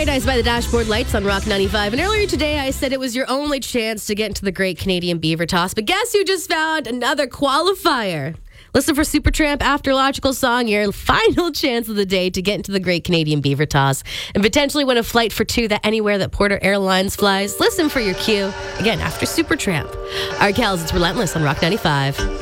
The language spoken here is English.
Paradise by the Dashboard Lights on Rock 95. And earlier today, I said it was your only chance to get into the Great Canadian Beaver Toss. But guess who just found another qualifier? Listen for Supertramp Afterlogical Song, your final chance of the day to get into the Great Canadian Beaver Toss and potentially win a flight for two that anywhere that Porter Airlines flies. Listen for your cue. Again, after Supertramp. All right, Kels, it's Relentless on Rock 95.